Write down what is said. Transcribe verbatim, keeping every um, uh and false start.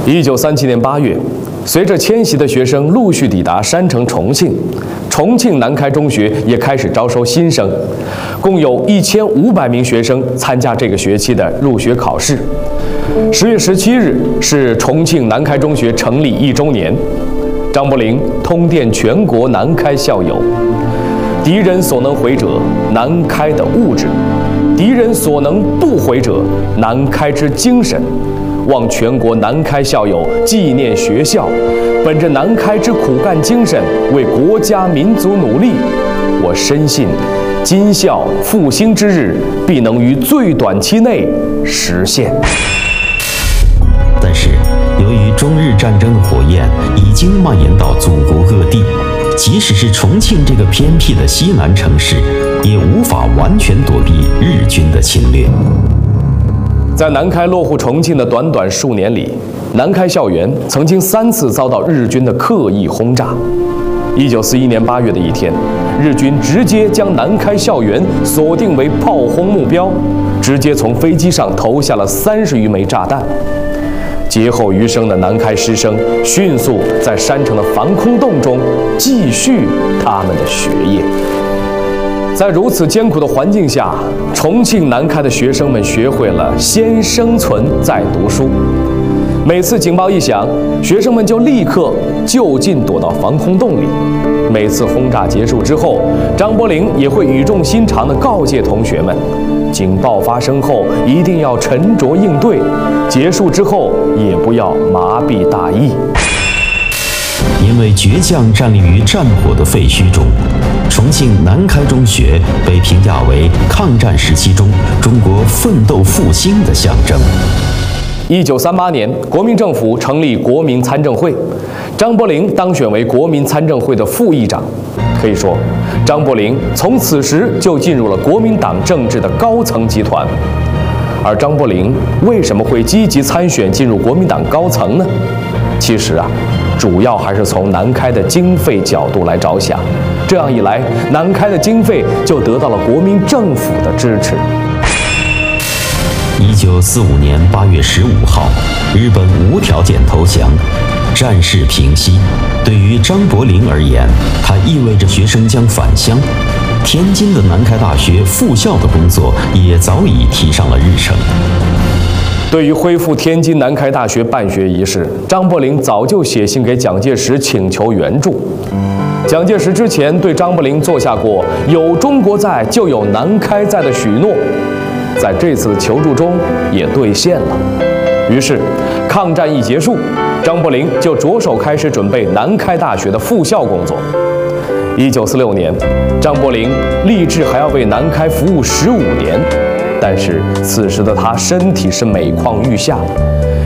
一九三七年八月，随着迁徙的学生陆续抵达山城重庆，重庆南开中学也开始招收新生，共有一千五百名学生参加这个学期的入学考试。十月十七日是重庆南开中学成立一周年，张伯苓通电全国南开校友：敌人所能毁者，南开的物质；敌人所能不毁者，南开之精神。望全国南开校友纪念学校，本着南开之苦干精神，为国家民族努力。我深信，今校复兴之日必能于最短期内实现。 但是，由于中日战争的火焰已经蔓延到祖国各地，即使是重庆这个偏僻的西南城市，也无法完全躲避日军的侵略。 在南开落户重庆的短短数年里，南开校园曾经三次遭到日军的刻意轰炸。一九四一年八月的一天，日军直接将南开校园锁定为炮轰目标，直接从飞机上投下了三十余枚炸弹。劫后余生的南开师生迅速在山城的防空洞中继续他们的学业。在如此艰苦的环境下，重庆南开的学生们学会了先生存再读书。每次警报一响，学生们就立刻就近躲到防空洞里。每次轰炸结束之后，张伯苓也会语重心长地告诫同学们，警报发生后一定要沉着应对，结束之后也不要麻痹大意。 因为倔强站立于战火的废墟中，重庆南开中学被评价为抗战时期中中国奋斗复兴的象征。 一九三八年，国民政府成立国民参政会，张伯苓当选为国民参政会的副议长。可以说，张伯苓从此时就进入了国民党政治的高层集团。而张伯苓为什么会积极参选进入国民党高层呢？其实啊，主要还是从南开的经费角度来着想，这样一来，南开的经费就得到了国民政府的支持。 一九四五年八月十五号，日本无条件投降，战事平息。对于张伯苓而言，它意味着学生将返乡。天津的南开大学复校的工作也早已提上了日程。 对于恢复天津南开大学办学仪式，张伯苓早就写信给蒋介石请求援助。蒋介石之前对张伯苓做下过“有中国在，就有南开在”的许诺，在这次求助中也兑现了。于是，抗战一结束，张伯苓就着手开始准备南开大学的复校工作。一九四六年，张伯苓立志还要为南开服务十五年。但是此时的他身体是每况愈下，